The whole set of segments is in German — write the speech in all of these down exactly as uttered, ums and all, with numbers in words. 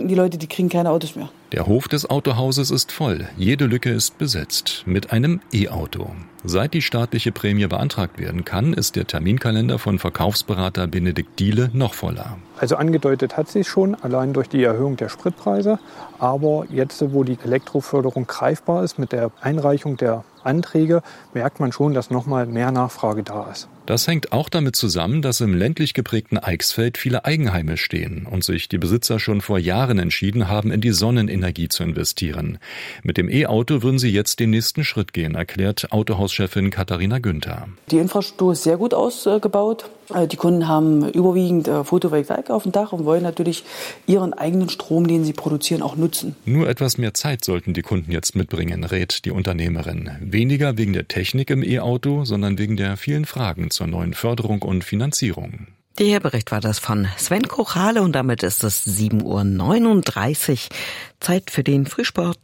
die Leute, die kriegen keine Autos mehr. Der Hof des Autohauses ist voll. Jede Lücke ist besetzt mit einem E-Auto. Seit die staatliche Prämie beantragt werden kann, ist der Terminkalender von Verkaufsberater Benedikt Diele noch voller. Also angedeutet hat sich schon, allein durch die Erhöhung der Spritpreise. Aber jetzt, wo die Elektroförderung greifbar ist mit der Einreichung der Anträge, merkt man schon, dass nochmal mehr Nachfrage da ist. Das hängt auch damit zusammen, dass im ländlich geprägten Eichsfeld viele Eigenheime stehen und sich die Besitzer schon vor Jahren entschieden haben, in die Sonnenenergie zu investieren. Mit dem E-Auto würden sie jetzt den nächsten Schritt gehen, erklärt Autohauschefin Katharina Günther. Die Infrastruktur ist sehr gut ausgebaut. Die Kunden haben überwiegend Photovoltaik auf dem Dach und wollen natürlich ihren eigenen Strom, den sie produzieren, auch nutzen. Nur etwas mehr Zeit sollten die Kunden jetzt mitbringen, rät die Unternehmerin. Weniger wegen der Technik im E-Auto, sondern wegen der vielen Fragen zur neuen Förderung und Finanzierung. Der Bericht war das von Sven Kochale und damit ist es sieben Uhr neununddreißig. Zeit für den Frühsport.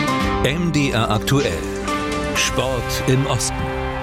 M D R aktuell. Sport im Osten.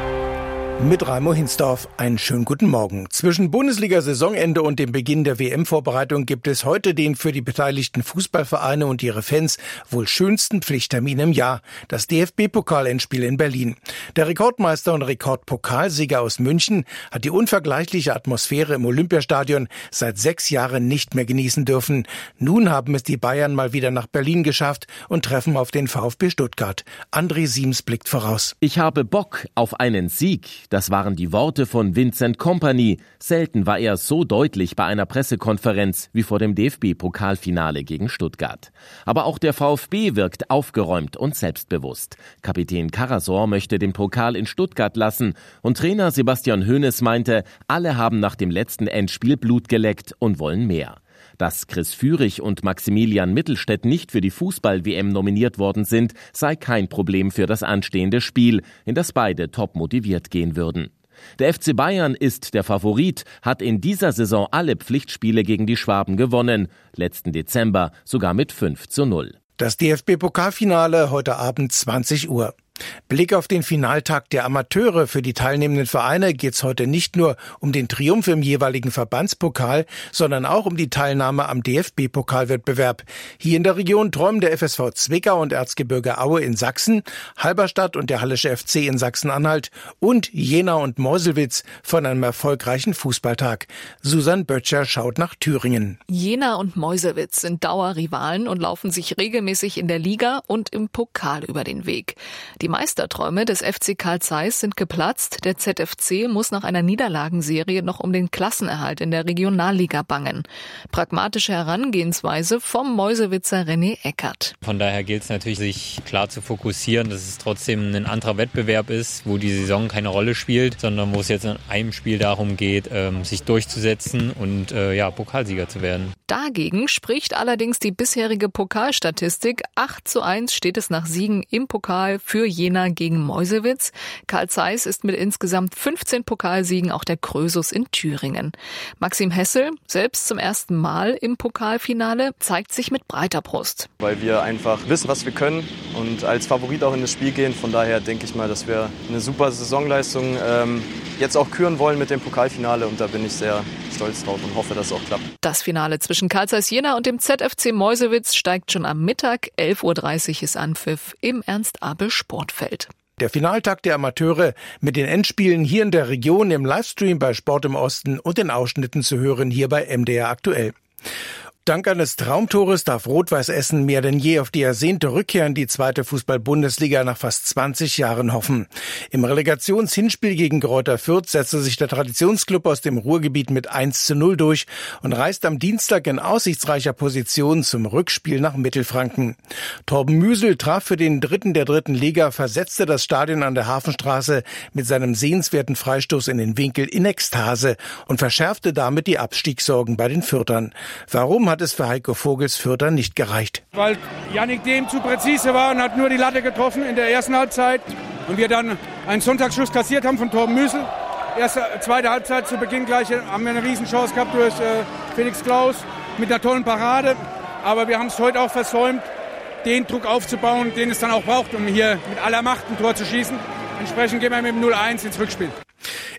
Mit Raimo Hinsdorf. Einen schönen guten Morgen. Zwischen Bundesliga-Saisonende und dem Beginn der W M-Vorbereitung gibt es heute den für die beteiligten Fußballvereine und ihre Fans wohl schönsten Pflichttermin im Jahr, das D F B-Pokal-Endspiel in Berlin. Der Rekordmeister und Rekordpokalsieger aus München hat die unvergleichliche Atmosphäre im Olympiastadion seit sechs Jahren nicht mehr genießen dürfen. Nun haben es die Bayern mal wieder nach Berlin geschafft und treffen auf den VfB Stuttgart. André Siems blickt voraus. Ich habe Bock auf einen Sieg. Das waren die Worte von Vincent Kompany. Selten war er so deutlich bei einer Pressekonferenz wie vor dem D F B-Pokalfinale gegen Stuttgart. Aber auch der VfB wirkt aufgeräumt und selbstbewusst. Kapitän Karasor möchte den Pokal in Stuttgart lassen und Trainer Sebastian Hoeneß meinte, alle haben nach dem letzten Endspiel Blut geleckt und wollen mehr. Dass Chris Führig und Maximilian Mittelstädt nicht für die Fußball-W M nominiert worden sind, sei kein Problem für das anstehende Spiel, in das beide top motiviert gehen würden. Der F C Bayern ist der Favorit, hat in dieser Saison alle Pflichtspiele gegen die Schwaben gewonnen, letzten Dezember sogar mit fünf zu null. Das D F B-Pokalfinale heute Abend zwanzig Uhr. Blick auf den Finaltag der Amateure. Für die teilnehmenden Vereine geht es heute nicht nur um den Triumph im jeweiligen Verbandspokal, sondern auch um die Teilnahme am D F B-Pokalwettbewerb. Hier in der Region träumen der F S V Zwickau und Erzgebirge Aue in Sachsen, Halberstadt und der Hallische F C in Sachsen-Anhalt und Jena und Meuselwitz von einem erfolgreichen Fußballtag. Susanne Böttcher schaut nach Thüringen. Jena und Meuselwitz sind Dauerrivalen und laufen sich regelmäßig in der Liga und im Pokal über den Weg. Die Meisterträume des F C Carl Zeiss sind geplatzt. Der Z F C muss nach einer Niederlagenserie noch um den Klassenerhalt in der Regionalliga bangen. Pragmatische Herangehensweise vom Meuselwitzer René Eckert. Von daher gilt es natürlich, sich klar zu fokussieren, dass es trotzdem ein anderer Wettbewerb ist, wo die Saison keine Rolle spielt, sondern wo es jetzt in einem Spiel darum geht, sich durchzusetzen und ja, Pokalsieger zu werden. Dagegen spricht allerdings die bisherige Pokalstatistik. acht zu eins steht es nach Siegen im Pokal für Jena gegen Meuselwitz. Carl Zeiss ist mit insgesamt fünfzehn Pokalsiegen auch der Krösus in Thüringen. Maxim Hessel, selbst zum ersten Mal im Pokalfinale, zeigt sich mit breiter Brust. Weil wir einfach wissen, was wir können und als Favorit auch in das Spiel gehen. Von daher denke ich mal, dass wir eine super Saisonleistung ähm, jetzt auch küren wollen mit dem Pokalfinale. Und da bin ich sehr stolz drauf und hoffe, dass es auch klappt. Das Finale zwischen Carl Zeiss Jena und dem Z F C Meuselwitz steigt schon am Mittag. elf Uhr dreißig ist Anpfiff im Ernst-Abel-Sportfeld. Der Finaltag der Amateure mit den Endspielen hier in der Region im Livestream bei Sport im Osten und den Ausschnitten zu hören hier bei M D R aktuell. Dank eines Traumtores darf Rot-Weiß Essen mehr denn je auf die ersehnte Rückkehr in die zweite Fußball-Bundesliga nach fast zwanzig Jahren hoffen. Im Relegationshinspiel gegen Greuther Fürth setzte sich der Traditionsklub aus dem Ruhrgebiet mit eins zu null durch und reist am Dienstag in aussichtsreicher Position zum Rückspiel nach Mittelfranken. Torben Müsel traf für den Dritten der dritten Liga, versetzte das Stadion an der Hafenstraße mit seinem sehenswerten Freistoß in den Winkel in Ekstase und verschärfte damit die Abstiegssorgen bei den Fürthern. Warum hat es für Heiko Vogels Fürther nicht gereicht? Weil Yannick Dehm zu präzise war und hat nur die Latte getroffen in der ersten Halbzeit. Und wir dann einen Sonntagsschuss kassiert haben von Torben Müsel. Erste, zweite Halbzeit zu Beginn gleich haben wir eine Riesenchance gehabt durch äh, Felix Klaus mit einer tollen Parade. Aber wir haben es heute auch versäumt, den Druck aufzubauen, den es dann auch braucht, um hier mit aller Macht ein Tor zu schießen. Entsprechend gehen wir mit dem null eins ins Rückspiel.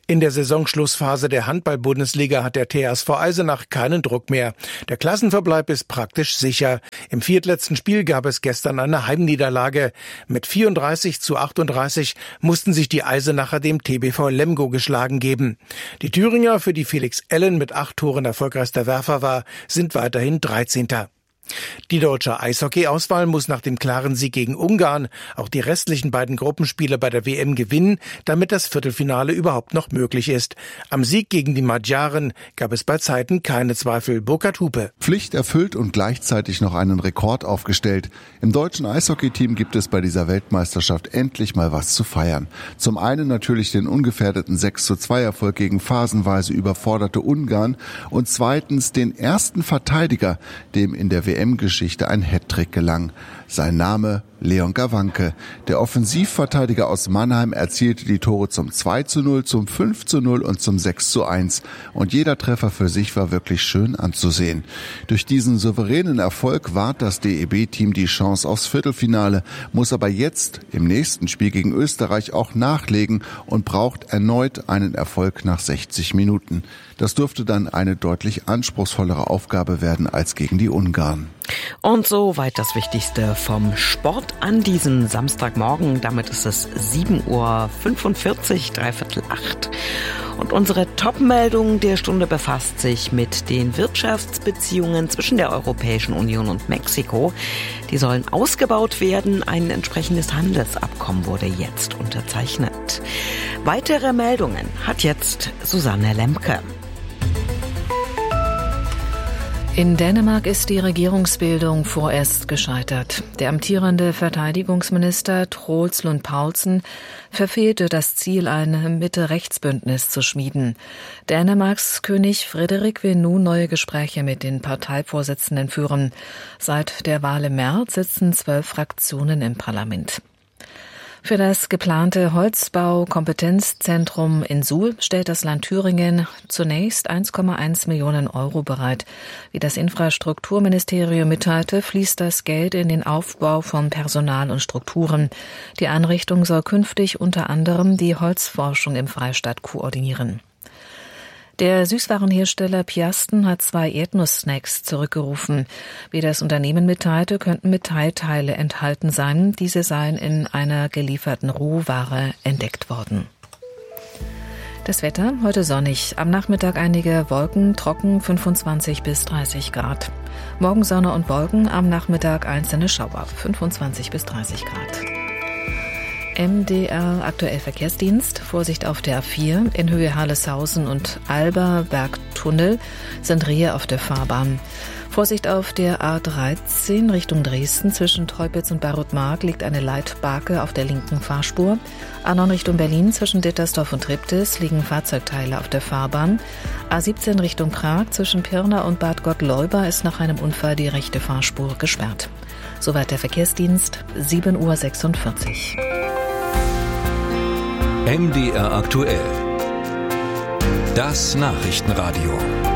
In der Saisonschlussphase der Handball-Bundesliga hat der T S V Eisenach keinen Druck mehr. Der Klassenverbleib ist praktisch sicher. Im viertletzten Spiel gab es gestern eine Heimniederlage. Mit vierunddreißig zu achtunddreißig mussten sich die Eisenacher dem T B V Lemgo geschlagen geben. Die Thüringer, für die Felix Ellen mit acht Toren erfolgreichster Werfer war, sind weiterhin dreizehnter Die deutsche Eishockey-Auswahl muss nach dem klaren Sieg gegen Ungarn auch die restlichen beiden Gruppenspiele bei der W M gewinnen, damit das Viertelfinale überhaupt noch möglich ist. Am Sieg gegen die Magyaren gab es bei Zeiten keine Zweifel. Burkhard Hupe. Pflicht erfüllt und gleichzeitig noch einen Rekord aufgestellt. Im deutschen Eishockey-Team gibt es bei dieser Weltmeisterschaft endlich mal was zu feiern. Zum einen natürlich den ungefährdeten sechs zu zwei Erfolg gegen phasenweise überforderte Ungarn und zweitens den ersten Verteidiger, dem in der W M-Geschichte ein Hattrick gelang. Sein Name Leon Gawanke. Der Offensivverteidiger aus Mannheim erzielte die Tore zum zwei zu null, zum fünf zu null und zum sechs zu eins. Und jeder Treffer für sich war wirklich schön anzusehen. Durch diesen souveränen Erfolg wahrt das D E B-Team die Chance aufs Viertelfinale, muss aber jetzt im nächsten Spiel gegen Österreich auch nachlegen und braucht erneut einen Erfolg nach sechzig Minuten. Das dürfte dann eine deutlich anspruchsvollere Aufgabe werden als gegen die Ungarn. Und soweit das Wichtigste vom Sport an diesem Samstagmorgen. Damit ist es sieben Uhr fünfundvierzig, dreiviertel acht. Und unsere Top-Meldung der Stunde befasst sich mit den Wirtschaftsbeziehungen zwischen der Europäischen Union und Mexiko. Die sollen ausgebaut werden. Ein entsprechendes Handelsabkommen wurde jetzt unterzeichnet. Weitere Meldungen hat jetzt Susanne Lemke. In Dänemark ist die Regierungsbildung vorerst gescheitert. Der amtierende Verteidigungsminister Troels Lund Poulsen verfehlte das Ziel, ein Mitte-Rechts-Bündnis zu schmieden. Dänemarks König Frederik will nun neue Gespräche mit den Parteivorsitzenden führen. Seit der Wahl im März sitzen zwölf Fraktionen im Parlament. Für das geplante Holzbau-Kompetenzzentrum in Suhl stellt das Land Thüringen zunächst eins Komma eins Millionen Euro bereit. Wie das Infrastrukturministerium mitteilte, fließt das Geld in den Aufbau von Personal und Strukturen. Die Einrichtung soll künftig unter anderem die Holzforschung im Freistaat koordinieren. Der Süßwarenhersteller Piasten hat zwei Erdnusssnacks zurückgerufen. Wie das Unternehmen mitteilte, könnten Metallteile enthalten sein. Diese seien in einer gelieferten Rohware entdeckt worden. Das Wetter, heute sonnig, am Nachmittag einige Wolken, trocken fünfundzwanzig bis dreißig Grad. Morgen Sonne und Wolken, am Nachmittag einzelne Schauer, fünfundzwanzig bis dreißig Grad. M D R Aktuell Verkehrsdienst. Vorsicht auf der A vier. In Höhe Harleshausen und Alberberg-Tunnel sind Rehe auf der Fahrbahn. Vorsicht auf der A dreizehn Richtung Dresden. Zwischen Teupitz und Barutmark liegt eine Leitbarke auf der linken Fahrspur. A neun Richtung Berlin zwischen Dittersdorf und Triptis liegen Fahrzeugteile auf der Fahrbahn. A siebzehn Richtung Prag zwischen Pirna und Bad Gottleuba ist nach einem Unfall die rechte Fahrspur gesperrt. Soweit der Verkehrsdienst, sieben Uhr sechsundvierzig. M D R aktuell. Das Nachrichtenradio.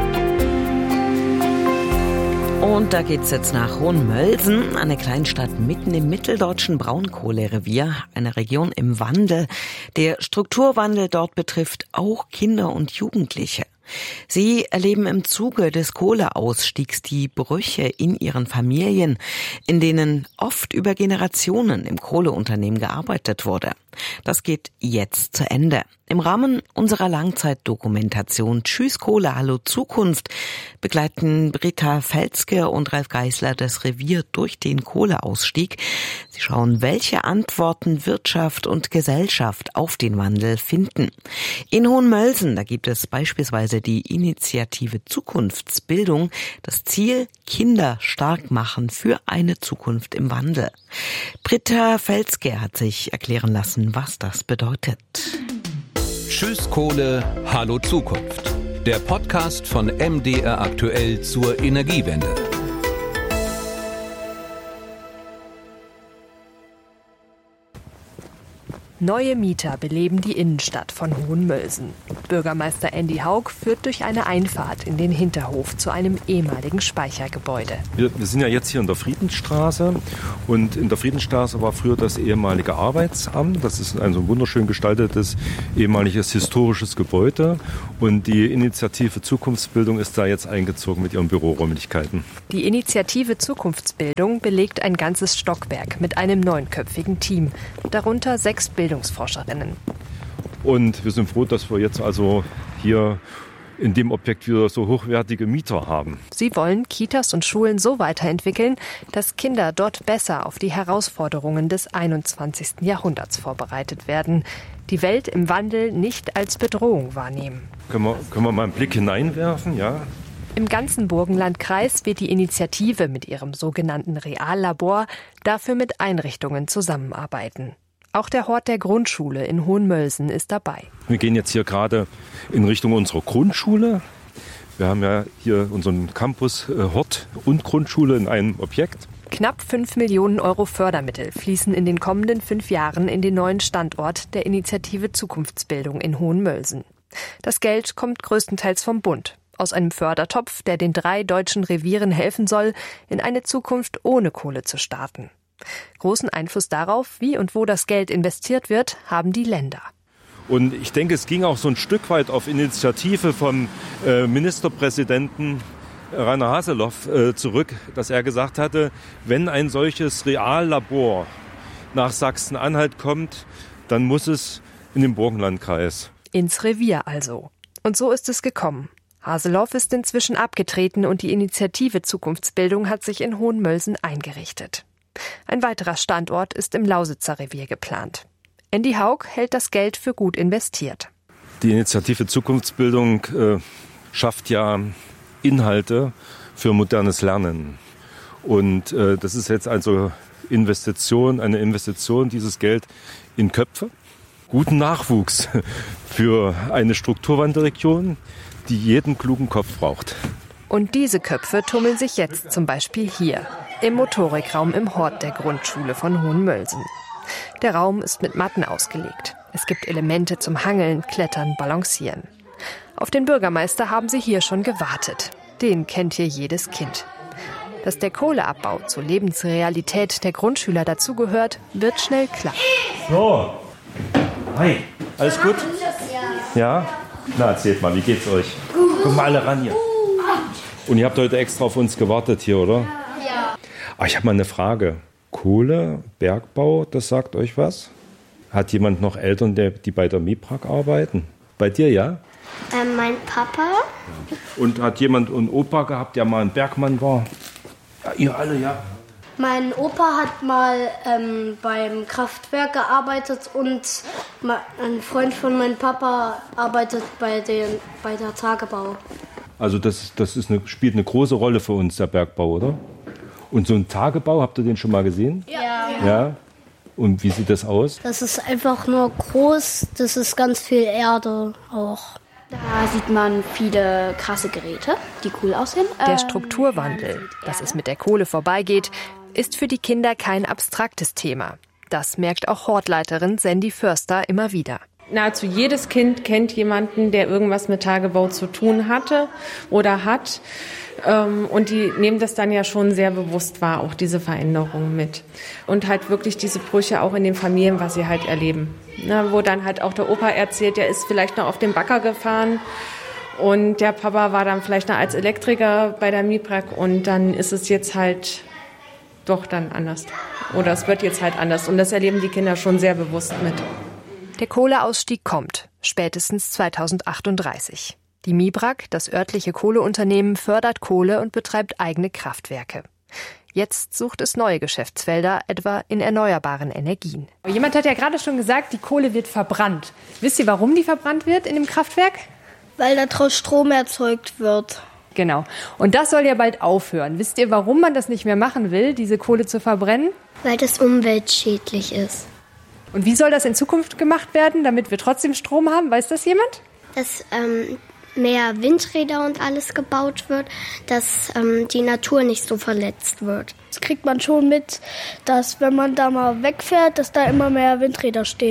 Und da geht's jetzt nach Hohenmölsen, eine Kleinstadt mitten im mitteldeutschen Braunkohlerevier, eine Region im Wandel. Der Strukturwandel dort betrifft auch Kinder und Jugendliche. Sie erleben im Zuge des Kohleausstiegs die Brüche in ihren Familien, in denen oft über Generationen im Kohleunternehmen gearbeitet wurde. Das geht jetzt zu Ende. Im Rahmen unserer Langzeitdokumentation Tschüss Kohle, Hallo Zukunft begleiten Britta Felske und Ralf Geisler das Revier durch den Kohleausstieg. Sie schauen, welche Antworten Wirtschaft und Gesellschaft auf den Wandel finden. In Hohenmölsen, da gibt es beispielsweise die Initiative Zukunftsbildung, das Ziel, Kinder stark machen für eine Zukunft im Wandel. Britta Felske hat sich erklären lassen, was das bedeutet. Tschüss Kohle, Hallo Zukunft. Der Podcast von M D R aktuell zur Energiewende. Neue Mieter beleben die Innenstadt von Hohenmölsen. Bürgermeister Andy Haug führt durch eine Einfahrt in den Hinterhof zu einem ehemaligen Speichergebäude. Wir, wir sind ja jetzt hier in der Friedensstraße und in der Friedensstraße war früher das ehemalige Arbeitsamt. Das ist ein so wunderschön gestaltetes ehemaliges historisches Gebäude und die Initiative Zukunftsbildung ist da jetzt eingezogen mit ihren Büroräumlichkeiten. Die Initiative Zukunftsbildung belegt ein ganzes Stockwerk mit einem neunköpfigen Team, darunter sechs Bildungsforscherinnen. Und wir sind froh, dass wir jetzt also hier in dem Objekt wieder so hochwertige Mieter haben. Sie wollen Kitas und Schulen so weiterentwickeln, dass Kinder dort besser auf die Herausforderungen des einundzwanzigsten Jahrhunderts vorbereitet werden, die Welt im Wandel nicht als Bedrohung wahrnehmen. Können wir, können wir mal einen Blick hineinwerfen, ja? Im ganzen Burgenlandkreis wird die Initiative mit ihrem sogenannten Reallabor dafür mit Einrichtungen zusammenarbeiten. Auch der Hort der Grundschule in Hohenmölsen ist dabei. Wir gehen jetzt hier gerade in Richtung unserer Grundschule. Wir haben ja hier unseren Campus äh, Hort und Grundschule in einem Objekt. Knapp fünf Millionen Euro Fördermittel fließen in den kommenden fünf Jahren in den neuen Standort der Initiative Zukunftsbildung in Hohenmölsen. Das Geld kommt größtenteils vom Bund, aus einem Fördertopf, der den drei deutschen Revieren helfen soll, in eine Zukunft ohne Kohle zu starten. Großen Einfluss darauf, wie und wo das Geld investiert wird, haben die Länder. Und ich denke, es ging auch so ein Stück weit auf Initiative vom äh, Ministerpräsidenten Rainer Haseloff äh, zurück, dass er gesagt hatte, wenn ein solches Reallabor nach Sachsen-Anhalt kommt, dann muss es in den Burgenlandkreis. Ins Revier also. Und so ist es gekommen. Haseloff ist inzwischen abgetreten und die Initiative Zukunftsbildung hat sich in Hohenmölsen eingerichtet. Ein weiterer Standort ist im Lausitzer Revier geplant. Andy Haug hält das Geld für gut investiert. Die Initiative Zukunftsbildung äh, schafft ja Inhalte für modernes Lernen. Und äh, das ist jetzt also Investition, eine Investition, dieses Geld in Köpfe, guten Nachwuchs für eine Strukturwandelregion, die jeden klugen Kopf braucht. Und diese Köpfe tummeln sich jetzt zum Beispiel hier, im Motorikraum im Hort der Grundschule von Hohenmölsen. Der Raum ist mit Matten ausgelegt. Es gibt Elemente zum Hangeln, Klettern, Balancieren. Auf den Bürgermeister haben sie hier schon gewartet. Den kennt hier jedes Kind. Dass der Kohleabbau zur Lebensrealität der Grundschüler dazugehört, wird schnell klar. So, hi, alles gut? Ja? Na, erzählt mal, wie geht's euch? Kommt mal alle ran hier. Und ihr habt heute extra auf uns gewartet hier, oder? Ja. Ah, ich habe mal eine Frage. Kohle, Bergbau, das sagt euch was? Hat jemand noch Eltern, die bei der MIPRAG arbeiten? Bei dir, ja? Ähm, mein Papa. Und hat jemand einen Opa gehabt, der mal ein Bergmann war? Ja, ihr alle, ja. Mein Opa hat mal ähm, beim Kraftwerk gearbeitet und ein Freund von meinem Papa arbeitet bei, den, bei der Tagebau. Also das, das ist eine, spielt eine große Rolle für uns, der Bergbau, oder? Und so ein Tagebau, habt ihr den schon mal gesehen? Ja. Ja. Und wie sieht das aus? Das ist einfach nur groß, das ist ganz viel Erde auch. Da sieht man viele krasse Geräte, die cool aussehen. Der Strukturwandel, dass es mit der Kohle vorbeigeht, ist für die Kinder kein abstraktes Thema. Das merkt auch Hortleiterin Sandy Förster immer wieder. Nahezu jedes Kind kennt jemanden, der irgendwas mit Tagebau zu tun hatte oder hat. Und die nehmen das dann ja schon sehr bewusst wahr, auch diese Veränderungen mit. Und halt wirklich diese Brüche auch in den Familien, was sie halt erleben. Na, wo dann halt auch der Opa erzählt, der ist vielleicht noch auf den Bagger gefahren und der Papa war dann vielleicht noch als Elektriker bei der MIPRAG und dann ist es jetzt halt doch dann anders. Oder es wird jetzt halt anders. Und das erleben die Kinder schon sehr bewusst mit. Der Kohleausstieg kommt, spätestens zweitausendachtunddreißig. Die MIPRAG, das örtliche Kohleunternehmen, fördert Kohle und betreibt eigene Kraftwerke. Jetzt sucht es neue Geschäftsfelder, etwa in erneuerbaren Energien. Jemand hat ja gerade schon gesagt, die Kohle wird verbrannt. Wisst ihr, warum die verbrannt wird in dem Kraftwerk? Weil daraus Strom erzeugt wird. Genau. Und das soll ja bald aufhören. Wisst ihr, warum man das nicht mehr machen will, diese Kohle zu verbrennen? Weil das umweltschädlich ist. Und wie soll das in Zukunft gemacht werden, damit wir trotzdem Strom haben? Weiß das jemand? Dass ähm, mehr Windräder und alles gebaut wird, dass ähm, die Natur nicht so verletzt wird. Das kriegt man schon mit, dass wenn man da mal wegfährt, dass da immer mehr Windräder stehen.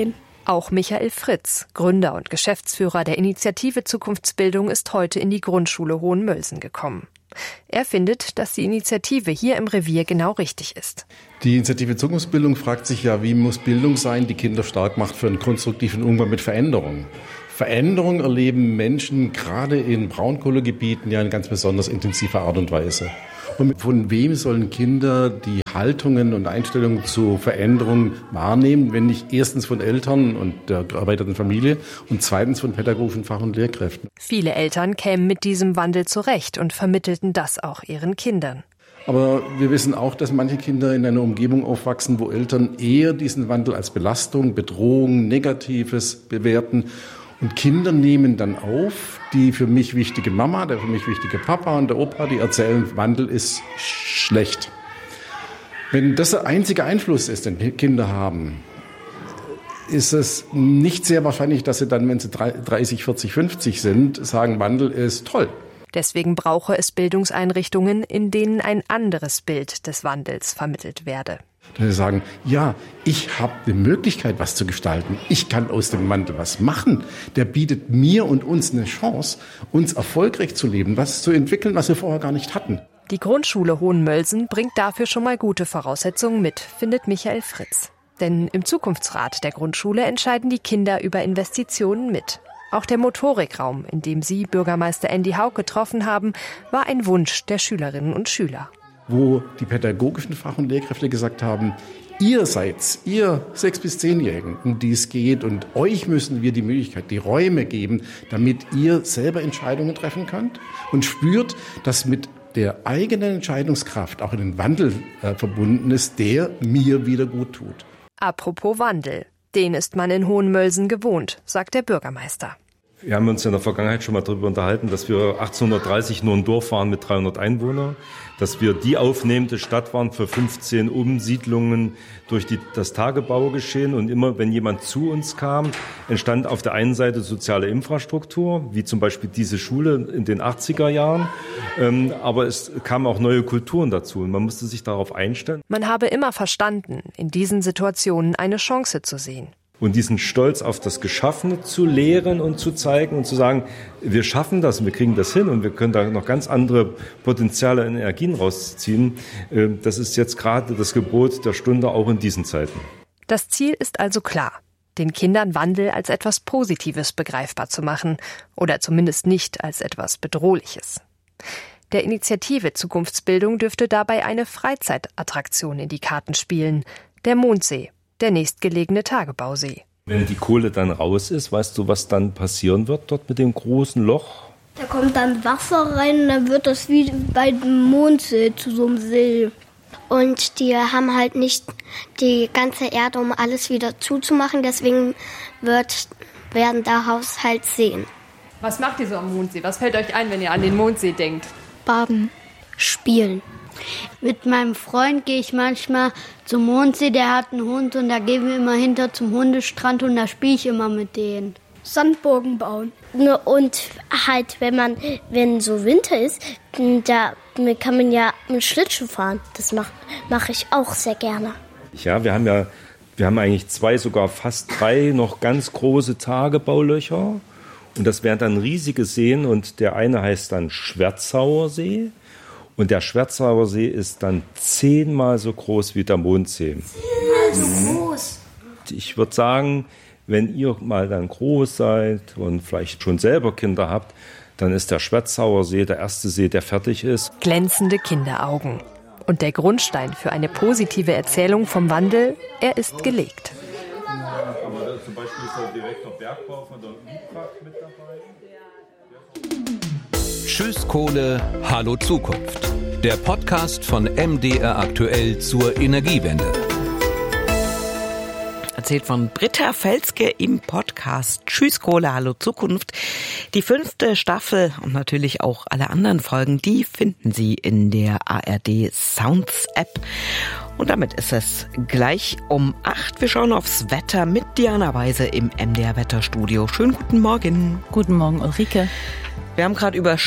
Auch Michael Fritz, Gründer und Geschäftsführer der Initiative Zukunftsbildung, ist heute in die Grundschule Hohenmölsen gekommen. Er findet, dass die Initiative hier im Revier genau richtig ist. Die Initiative Zukunftsbildung fragt sich ja, wie muss Bildung sein, die Kinder stark macht für einen konstruktiven Umgang mit Veränderung. Veränderung erleben Menschen gerade in Braunkohlegebieten ja in ganz besonders intensiver Art und Weise. Und von wem sollen Kinder die Haltungen und Einstellungen zu Veränderungen wahrnehmen, wenn nicht erstens von Eltern und der erweiterten Familie und zweitens von pädagogischen Fach- und Lehrkräften? Viele Eltern kämen mit diesem Wandel zurecht und vermittelten das auch ihren Kindern. Aber wir wissen auch, dass manche Kinder in einer Umgebung aufwachsen, wo Eltern eher diesen Wandel als Belastung, Bedrohung, Negatives bewerten. Und Kinder nehmen dann auf, die für mich wichtige Mama, der für mich wichtige Papa und der Opa, die erzählen, Wandel ist schlecht. Wenn das der einzige Einfluss ist, den Kinder haben, ist es nicht sehr wahrscheinlich, dass sie dann, wenn sie dreißig, vierzig, fünfzig sind, sagen, Wandel ist toll. Deswegen brauche es Bildungseinrichtungen, in denen ein anderes Bild des Wandels vermittelt werde. Dass sie sagen, ja, ich habe die Möglichkeit, was zu gestalten. Ich kann aus dem Wandel was machen. Der bietet mir und uns eine Chance, uns erfolgreich zu leben, was zu entwickeln, was wir vorher gar nicht hatten. Die Grundschule Hohenmölsen bringt dafür schon mal gute Voraussetzungen mit, findet Michael Fritz. Denn im Zukunftsrat der Grundschule entscheiden die Kinder über Investitionen mit. Auch der Motorikraum, in dem sie Bürgermeister Andy Haug getroffen haben, war ein Wunsch der Schülerinnen und Schüler. Wo die pädagogischen Fach- und Lehrkräfte gesagt haben, ihr seid, ihr sechs- bis zehnjährigen, um die es geht, und euch müssen wir die Möglichkeit, die Räume geben, damit ihr selber Entscheidungen treffen könnt und spürt, dass mit der eigenen Entscheidungskraft auch in den Wandel äh, verbunden ist, der mir wieder gut tut. Apropos Wandel, den ist man in Hohenmölsen gewohnt, sagt der Bürgermeister. Wir haben uns in der Vergangenheit schon mal darüber unterhalten, dass wir achtzehnhundertdreißig nur ein Dorf waren mit dreihundert Einwohnern, dass wir die aufnehmende Stadt waren für fünfzehn Umsiedlungen durch die, das Tagebaugeschehen. Und immer, wenn jemand zu uns kam, entstand auf der einen Seite soziale Infrastruktur, wie zum Beispiel diese Schule in den achtziger Jahren. Ähm, aber es kamen auch neue Kulturen dazu und man musste sich darauf einstellen. Man habe immer verstanden, in diesen Situationen eine Chance zu sehen. Und diesen Stolz auf das Geschaffene zu lehren und zu zeigen und zu sagen, wir schaffen das und wir kriegen das hin und wir können da noch ganz andere Potenziale und Energien rausziehen. Das ist jetzt gerade das Gebot der Stunde, auch in diesen Zeiten. Das Ziel ist also klar, den Kindern Wandel als etwas Positives begreifbar zu machen oder zumindest nicht als etwas Bedrohliches. Der Initiative Zukunftsbildung dürfte dabei eine Freizeitattraktion in die Karten spielen, der Mondsee. Der nächstgelegene Tagebausee. Wenn die Kohle dann raus ist, weißt du, was dann passieren wird dort mit dem großen Loch? Da kommt dann Wasser rein und dann wird das wie bei dem Mondsee zu so einem See. Und die haben halt nicht die ganze Erde, um alles wieder zuzumachen. Deswegen wird, werden daraus halt Seen. Was macht ihr so am Mondsee? Was fällt euch ein, wenn ihr an den Mondsee denkt? Baden, spielen. Mit meinem Freund gehe ich manchmal zum Mondsee, der hat einen Hund und da gehen wir immer hinter zum Hundestrand und da spiele ich immer mit denen. Sandburgen bauen. Und halt, wenn man, wenn so Winter ist, da kann man ja mit Schlittschuh fahren. Das mache mach ich auch sehr gerne. Ja, wir haben ja, wir haben eigentlich zwei, sogar fast drei noch ganz große Tagebaulöcher. Und das wären dann riesige Seen und der eine heißt dann Schwerzauer See. Und der Schwerzauer See ist dann zehnmal so groß wie der Mondsee. Zehnmal so groß? Ich würde sagen, wenn ihr mal dann groß seid und vielleicht schon selber Kinder habt, dann ist der Schwerzauer See der erste See, der fertig ist. Glänzende Kinderaugen. Und der Grundstein für eine positive Erzählung vom Wandel, er ist gelegt. Aber zum Beispiel ist der Direktor Bergbau von der Liebkraft mit dabei. Tschüss Kohle, hallo Zukunft. Der Podcast von M D R aktuell zur Energiewende. Erzählt von Britta Felske im Podcast Tschüss Kohle, hallo Zukunft. Die fünfte Staffel und natürlich auch alle anderen Folgen, die finden Sie in der A R D Sounds App. Und damit ist es gleich um acht. Wir schauen aufs Wetter mit Diana Weise im M D R Wetterstudio. Schönen guten Morgen. Guten Morgen, Ulrike. Wir haben gerade über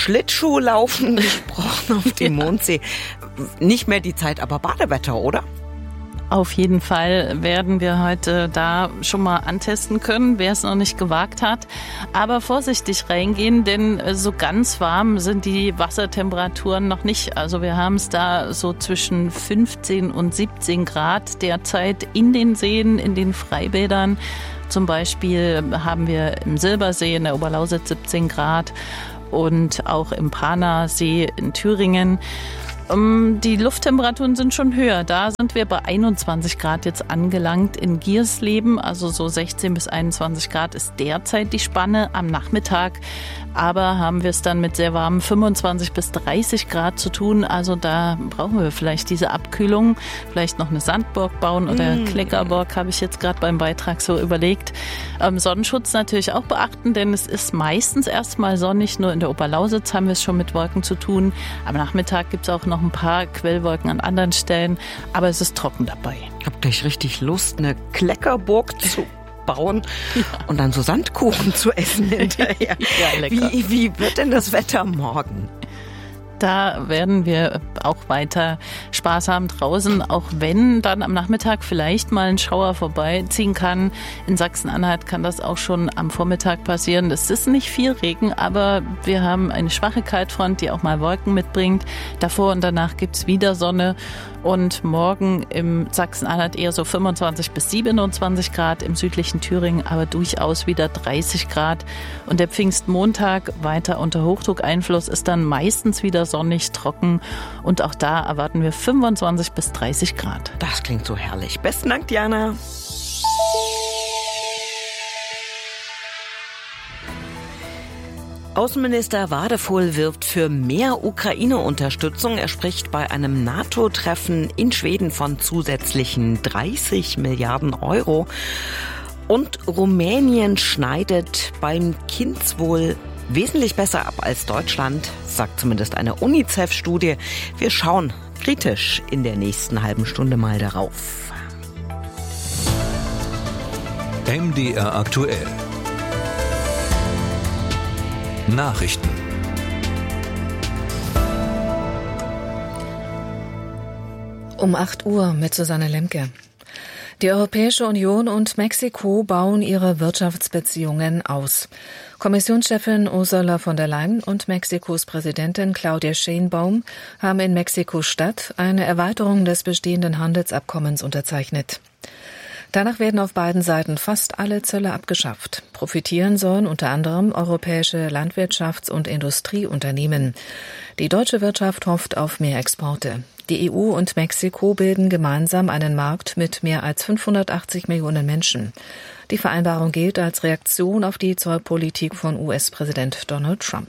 Schlittschuhlaufen gesprochen auf dem Mondsee. Nicht mehr die Zeit, aber Badewetter, oder? Auf jeden Fall werden wir heute da schon mal antesten können, wer es noch nicht gewagt hat. Aber vorsichtig reingehen, denn so ganz warm sind die Wassertemperaturen noch nicht. Also wir haben es da so zwischen fünfzehn und siebzehn Grad derzeit in den Seen, in den Freibädern. Zum Beispiel haben wir im Silbersee in der Oberlausitz siebzehn Grad und auch im Panasee in Thüringen. Die Lufttemperaturen sind schon höher. Da sind wir bei einundzwanzig Grad jetzt angelangt in Giersleben. Also so sechzehn bis einundzwanzig Grad ist derzeit die Spanne am Nachmittag. Aber haben wir es dann mit sehr warmen fünfundzwanzig bis dreißig Grad zu tun. Also da brauchen wir vielleicht diese Abkühlung. Vielleicht noch eine Sandburg bauen oder mm. Kleckerburg, habe ich jetzt gerade beim Beitrag so überlegt. Ähm, Sonnenschutz natürlich auch beachten, denn es ist meistens erstmal sonnig. Nur in der Oberlausitz haben wir es schon mit Wolken zu tun. Am Nachmittag gibt es auch noch ein paar Quellwolken an anderen Stellen. Aber es ist trocken dabei. Ich habe gleich richtig Lust, eine Kleckerburg zu bauen ja. und dann so Sandkuchen zu essen hinterher. Ja, lecker. Wie, wie wird denn das Wetter morgen? Da werden wir auch weiter Spaß haben draußen, auch wenn dann am Nachmittag vielleicht mal ein Schauer vorbeiziehen kann. In Sachsen-Anhalt kann das auch schon am Vormittag passieren. Es ist nicht viel Regen, aber wir haben eine schwache Kaltfront, die auch mal Wolken mitbringt. Davor und danach gibt's wieder Sonne. Und morgen im Sachsen-Anhalt eher so fünfundzwanzig bis siebenundzwanzig Grad, im südlichen Thüringen aber durchaus wieder dreißig Grad. Und der Pfingstmontag weiter unter Hochdruckeinfluss ist dann meistens wieder sonnig, trocken. Und auch da erwarten wir fünfundzwanzig bis dreißig Grad. Das klingt so herrlich. Besten Dank, Diana. Außenminister Wadefull wirbt für mehr Ukraine-Unterstützung. Er spricht bei einem NATO-Treffen in Schweden von zusätzlichen dreißig Milliarden Euro. Und Rumänien schneidet beim Kindeswohl wesentlich besser ab als Deutschland, sagt zumindest eine UNICEF-Studie. Wir schauen kritisch in der nächsten halben Stunde mal darauf. M D R aktuell. Nachrichten. Um acht Uhr mit Susanne Lemke. Die Europäische Union und Mexiko bauen ihre Wirtschaftsbeziehungen aus. Kommissionschefin Ursula von der Leyen und Mexikos Präsidentin Claudia Sheinbaum haben in Mexiko-Stadt eine Erweiterung des bestehenden Handelsabkommens unterzeichnet. Danach werden auf beiden Seiten fast alle Zölle abgeschafft. Profitieren sollen unter anderem europäische Landwirtschafts- und Industrieunternehmen. Die deutsche Wirtschaft hofft auf mehr Exporte. Die E U und Mexiko bilden gemeinsam einen Markt mit mehr als fünfhundertachtzig Millionen Menschen. Die Vereinbarung gilt als Reaktion auf die Zollpolitik von U S-Präsident Donald Trump.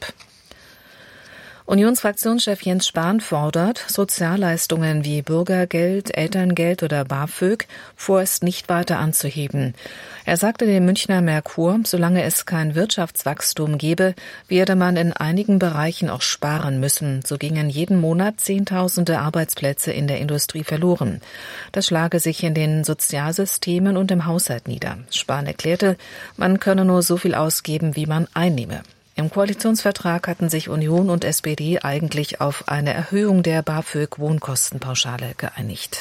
Unionsfraktionschef Jens Spahn fordert, Sozialleistungen wie Bürgergeld, Elterngeld oder BAföG vorerst nicht weiter anzuheben. Er sagte dem Münchner Merkur, solange es kein Wirtschaftswachstum gebe, werde man in einigen Bereichen auch sparen müssen. So gingen jeden Monat Zehntausende Arbeitsplätze in der Industrie verloren. Das schlage sich in den Sozialsystemen und im Haushalt nieder. Spahn erklärte, man könne nur so viel ausgeben, wie man einnehme. Im Koalitionsvertrag hatten sich Union und S P D eigentlich auf eine Erhöhung der BAföG-Wohnkostenpauschale geeinigt.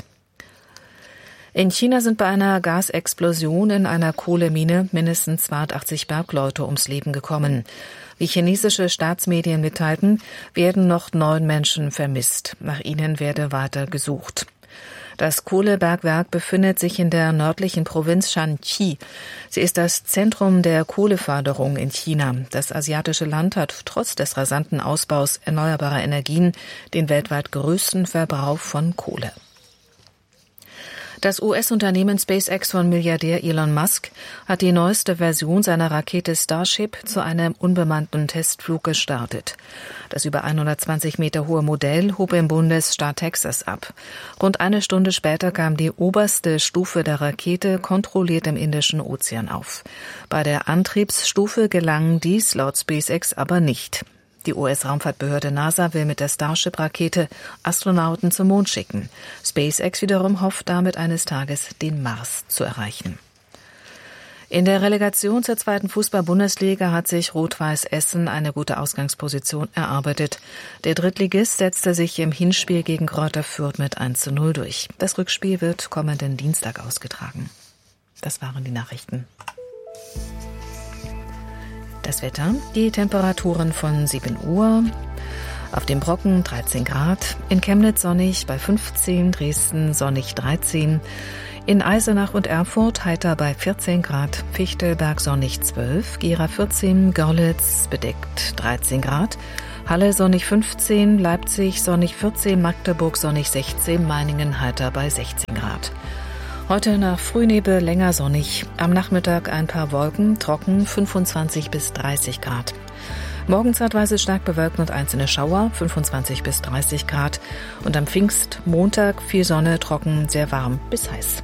In China sind bei einer Gasexplosion in einer Kohlemine mindestens zweiundachtzig Bergleute ums Leben gekommen. Wie chinesische Staatsmedien mitteilten, werden noch neun Menschen vermisst. Nach ihnen werde weiter gesucht. Das Kohlebergwerk befindet sich in der nördlichen Provinz Shanxi. Sie ist das Zentrum der Kohleförderung in China. Das asiatische Land hat trotz des rasanten Ausbaus erneuerbarer Energien den weltweit größten Verbrauch von Kohle. Das U S-Unternehmen SpaceX von Milliardär Elon Musk hat die neueste Version seiner Rakete Starship zu einem unbemannten Testflug gestartet. Das über hundertzwanzig Meter hohe Modell hob im Bundesstaat Texas ab. Rund eine Stunde später kam die oberste Stufe der Rakete kontrolliert im Indischen Ozean auf. Bei der Antriebsstufe gelang dies laut SpaceX aber nicht. Die U S-Raumfahrtbehörde NASA will mit der Starship-Rakete Astronauten zum Mond schicken. SpaceX wiederum hofft damit eines Tages den Mars zu erreichen. In der Relegation zur zweiten Fußball-Bundesliga hat sich Rot-Weiß Essen eine gute Ausgangsposition erarbeitet. Der Drittligist setzte sich im Hinspiel gegen Greuther Fürth mit eins zu null durch. Das Rückspiel wird kommenden Dienstag ausgetragen. Das waren die Nachrichten. Das Wetter, die Temperaturen von sieben Uhr. Auf dem Brocken dreizehn Grad, in Chemnitz sonnig bei fünfzehn, Dresden sonnig dreizehn, in Eisenach und Erfurt heiter bei vierzehn Grad, Fichtelberg sonnig zwölf, Gera vierzehn, Görlitz bedeckt dreizehn Grad, Halle sonnig fünfzehn, Leipzig sonnig vierzehn, Magdeburg sonnig sechzehn, Meiningen heiter bei sechzehn Grad. Heute nach Frühnebel länger sonnig, am Nachmittag ein paar Wolken, trocken fünfundzwanzig bis dreißig Grad. Morgen zeitweise stark bewölkt und einzelne Schauer, fünfundzwanzig bis dreißig Grad. Und am Pfingstmontag viel Sonne, trocken, sehr warm bis heiß.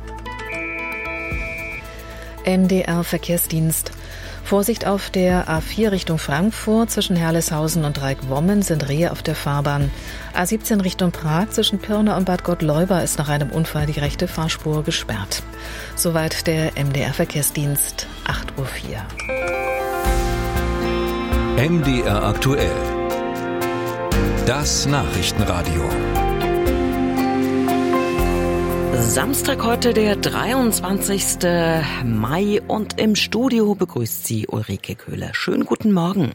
M D R Verkehrsdienst. Vorsicht auf der A vier Richtung Frankfurt, zwischen Herleshausen und Dreieck-Wommen sind Rehe auf der Fahrbahn. A siebzehn Richtung Prag, zwischen Pirna und Bad Gottleuba ist nach einem Unfall die rechte Fahrspur gesperrt. Soweit der M D R Verkehrsdienst, acht Uhr vier. M D R aktuell. Das Nachrichtenradio. Samstag heute, der dreiundzwanzigste Mai, und im Studio begrüßt Sie Ulrike Köhler. Schönen guten Morgen.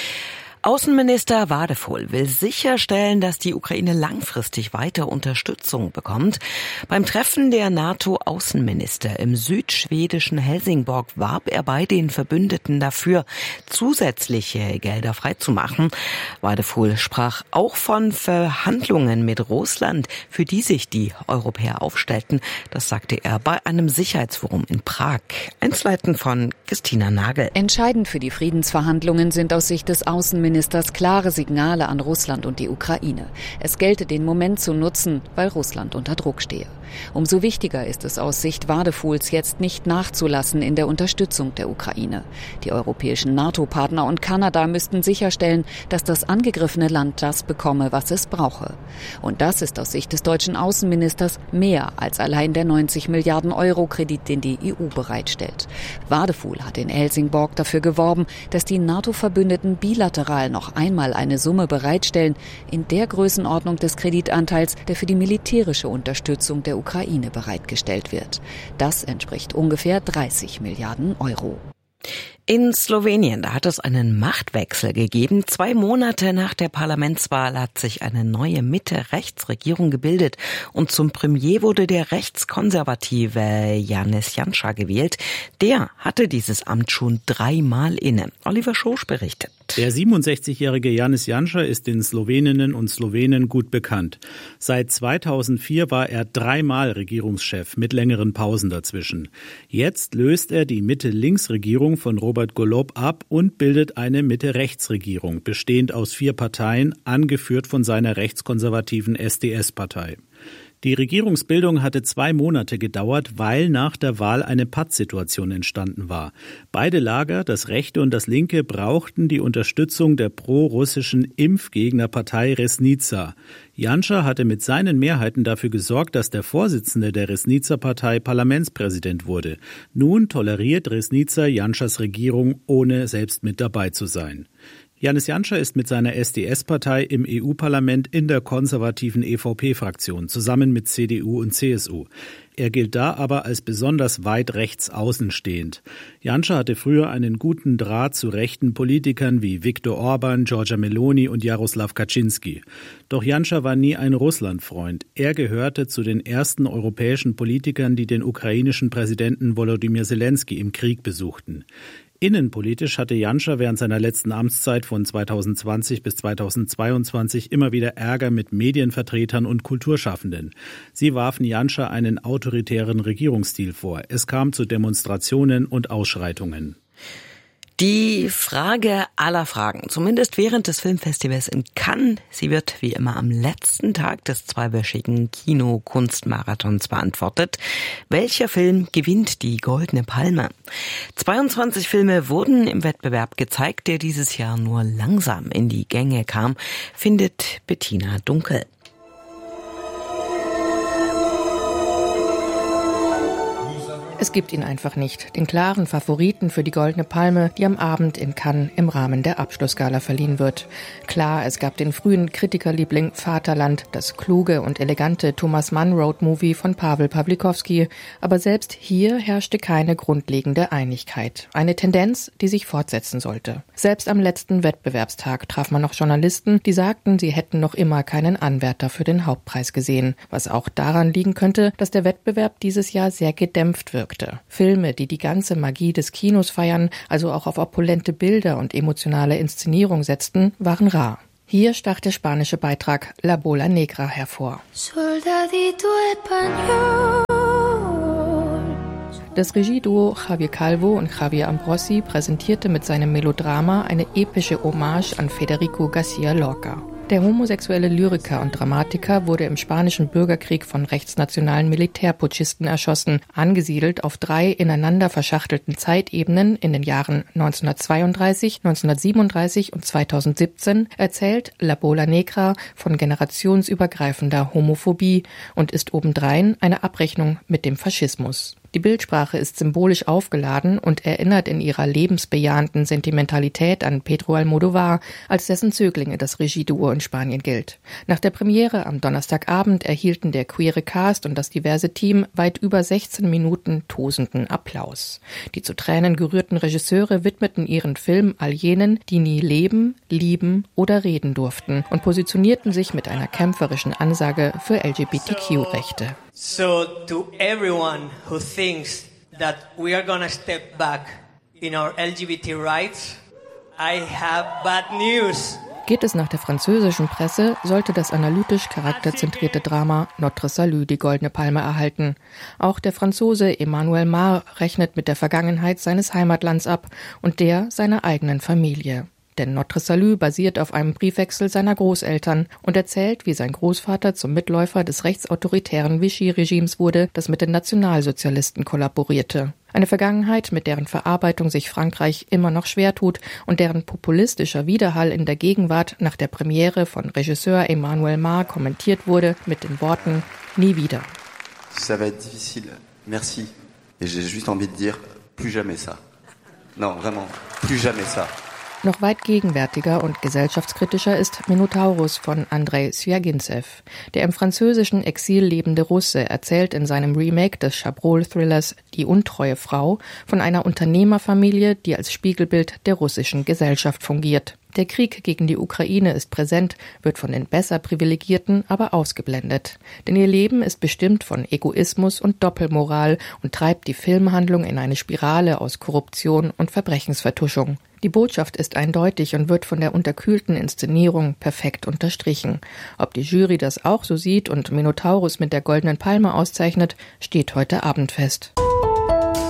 Außenminister Wadefull will sicherstellen, dass die Ukraine langfristig weiter Unterstützung bekommt. Beim Treffen der NATO-Außenminister im südschwedischen Helsingborg warb er bei den Verbündeten dafür, zusätzliche Gelder freizumachen. Wadefull sprach auch von Verhandlungen mit Russland, für die sich die Europäer aufstellten. Das sagte er bei einem Sicherheitsforum in Prag. Einzelheiten von Christina Nagel. Entscheidend für die Friedensverhandlungen sind aus Sicht des Außenministers klare Signale an Russland und die Ukraine. Es gelte, den Moment zu nutzen, weil Russland unter Druck stehe. Umso wichtiger ist es aus Sicht Wadefulls jetzt nicht nachzulassen in der Unterstützung der Ukraine. Die europäischen NATO-Partner und Kanada müssten sicherstellen, dass das angegriffene Land das bekomme, was es brauche. Und das ist aus Sicht des deutschen Außenministers mehr als allein der neunzig Milliarden Euro Kredit, den die E U bereitstellt. Wadefull hat in Helsingborg dafür geworben, dass die NATO-Verbündeten bilateral noch einmal eine Summe bereitstellen, in der Größenordnung des Kreditanteils, der für die militärische Unterstützung der Ukraine bereitgestellt wird. Das entspricht ungefähr dreißig Milliarden Euro. In Slowenien, da hat es einen Machtwechsel gegeben. Zwei Monate nach der Parlamentswahl hat sich eine neue Mitte-Rechts-Regierung gebildet. Und zum Premier wurde der rechtskonservative Janez Janša gewählt. Der hatte dieses Amt schon dreimal inne. Oliver Schosch berichtet. Der siebenundsechzigjährige Janez Janša ist den Sloweninnen und Slowenen gut bekannt. Seit zweitausendvier war er dreimal Regierungschef mit längeren Pausen dazwischen. Jetzt löst er die Mitte-Links-Regierung von Robert Golob ab und bildet eine Mitte-Rechts-Regierung, bestehend aus vier Parteien, angeführt von seiner rechtskonservativen S D S-Partei. Die Regierungsbildung hatte zwei Monate gedauert, weil nach der Wahl eine Pattsituation entstanden war. Beide Lager, das rechte und das linke, brauchten die Unterstützung der pro-russischen Impfgegnerpartei Resnica. Janša hatte mit seinen Mehrheiten dafür gesorgt, dass der Vorsitzende der Resnica-Partei Parlamentspräsident wurde. Nun toleriert Resnica Janšas Regierung, ohne selbst mit dabei zu sein. Janez Janša ist mit seiner S D S-Partei im E U-Parlament in der konservativen E V P-Fraktion, zusammen mit C D U und C S U. Er gilt da aber als besonders weit rechts außen stehend. Janša hatte früher einen guten Draht zu rechten Politikern wie Viktor Orban, Giorgia Meloni und Jaroslaw Kaczynski. Doch Janša war nie ein Russlandfreund. Er gehörte zu den ersten europäischen Politikern, die den ukrainischen Präsidenten Volodymyr Zelensky im Krieg besuchten. Innenpolitisch hatte Janša während seiner letzten Amtszeit von zweitausendzwanzig bis zweitausendzweiundzwanzig immer wieder Ärger mit Medienvertretern und Kulturschaffenden. Sie warfen Janša einen autoritären Regierungsstil vor. Es kam zu Demonstrationen und Ausschreitungen. Die Frage aller Fragen, zumindest während des Filmfestivals in Cannes, sie wird wie immer am letzten Tag des zweiwöchigen Kino-Kunstmarathons beantwortet. Welcher Film gewinnt die Goldene Palme? zweiundzwanzig Filme wurden im Wettbewerb gezeigt, der dieses Jahr nur langsam in die Gänge kam, findet Bettina Dunkel. Es gibt ihn einfach nicht, den klaren Favoriten für die Goldene Palme, die am Abend in Cannes im Rahmen der Abschlussgala verliehen wird. Klar, es gab den frühen Kritikerliebling Vaterland, das kluge und elegante Thomas Mann Roadmovie von Paweł Pawlikowski, aber selbst hier herrschte keine grundlegende Einigkeit. Eine Tendenz, die sich fortsetzen sollte. Selbst am letzten Wettbewerbstag traf man noch Journalisten, die sagten, sie hätten noch immer keinen Anwärter für den Hauptpreis gesehen, was auch daran liegen könnte, dass der Wettbewerb dieses Jahr sehr gedämpft wirkte. Filme, die die ganze Magie des Kinos feiern, also auch auf opulente Bilder und emotionale Inszenierung setzten, waren rar. Hier stach der spanische Beitrag La Bola Negra hervor. Soldadito español. Das Regieduo Javier Calvo und Javier Ambrosi präsentierte mit seinem Melodrama eine epische Hommage an Federico García Lorca. Der homosexuelle Lyriker und Dramatiker wurde im spanischen Bürgerkrieg von rechtsnationalen Militärputschisten erschossen. Angesiedelt auf drei ineinander verschachtelten Zeitebenen in den Jahren neunzehnhundertzweiunddreißig, neunzehnhundertsiebenunddreißig und zweitausendsiebzehn erzählt La Bola Negra von generationsübergreifender Homophobie und ist obendrein eine Abrechnung mit dem Faschismus. Die Bildsprache ist symbolisch aufgeladen und erinnert in ihrer lebensbejahenden Sentimentalität an Pedro Almodóvar, als dessen Zöglinge das Regieduo in Spanien gilt. Nach der Premiere am Donnerstagabend erhielten der queere Cast und das diverse Team weit über sechzehn Minuten tosenden Applaus. Die zu Tränen gerührten Regisseure widmeten ihren Film all jenen, die nie leben, lieben oder reden durften und positionierten sich mit einer kämpferischen Ansage für L G B T Q-Rechte. So to everyone who thinks that we are gonna step back in our L G B T rights, I have bad news. Geht es nach der französischen Presse, sollte das analytisch charakterzentrierte Drama Notre Salut die Goldene Palme erhalten. Auch der Franzose Emmanuel Mar rechnet mit der Vergangenheit seines Heimatlands ab und der seiner eigenen Familie. Denn Notre Salut basiert auf einem Briefwechsel seiner Großeltern und erzählt, wie sein Großvater zum Mitläufer des rechtsautoritären Vichy-Regimes wurde, das mit den Nationalsozialisten kollaborierte. Eine Vergangenheit, mit deren Verarbeitung sich Frankreich immer noch schwer tut und deren populistischer Widerhall in der Gegenwart nach der Premiere von Regisseur Emmanuel Mar kommentiert wurde mit den Worten „Nie wieder“. Ça va être difficile. Merci. Et j'ai juste envie de dire plus jamais ça. Non, vraiment, plus jamais ça. Noch weit gegenwärtiger und gesellschaftskritischer ist Minotaurus von Andrei Svyagintsev. Der im französischen Exil lebende Russe erzählt in seinem Remake des Chabrol-Thrillers Die untreue Frau von einer Unternehmerfamilie, die als Spiegelbild der russischen Gesellschaft fungiert. Der Krieg gegen die Ukraine ist präsent, wird von den besser Privilegierten aber ausgeblendet. Denn ihr Leben ist bestimmt von Egoismus und Doppelmoral und treibt die Filmhandlung in eine Spirale aus Korruption und Verbrechensvertuschung. Die Botschaft ist eindeutig und wird von der unterkühlten Inszenierung perfekt unterstrichen. Ob die Jury das auch so sieht und Minotaurus mit der Goldenen Palme auszeichnet, steht heute Abend fest.